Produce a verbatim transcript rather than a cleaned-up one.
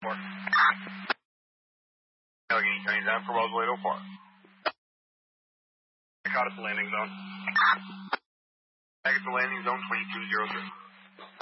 four. Allegheny County down for Roswell eight oh four. I caught at the landing zone. Back at the landing zone twenty-two zero three.